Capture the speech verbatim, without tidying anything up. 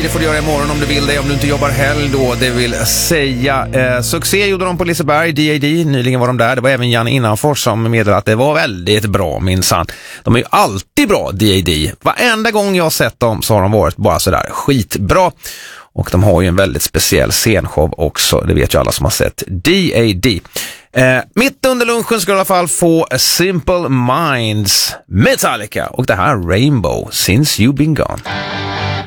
det får du göra imorgon om du vill det, om du inte jobbar helg då, det vill säga. Eh, succé gjorde de på Liseberg, D A D, nyligen var de där. Det var även Jan Innanfors som meddelade att det var väldigt bra, minsann. De är ju alltid bra, D A D. Varenda gång jag har sett dem så har de varit bara sådär skitbra. Och de har ju en väldigt speciell scenshow också, det vet ju alla som har sett D A D. Eh, mitt under lunchen ska du i alla fall få Simple Minds, Metallica och det här Rainbow, Since You've Been Gone.